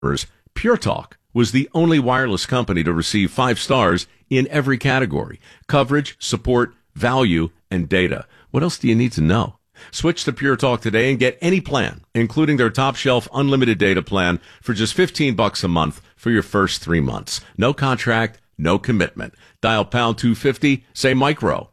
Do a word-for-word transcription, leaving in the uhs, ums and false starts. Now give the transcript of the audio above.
Pure Talk was the only wireless company to receive five stars in every category: coverage, support, value, and data. What else do you need to know? Switch to Pure Talk today and get any plan, including their top shelf unlimited data plan, for just fifteen bucks a month for your first three months. No contract, no commitment. Dial pound two fifty, say micro.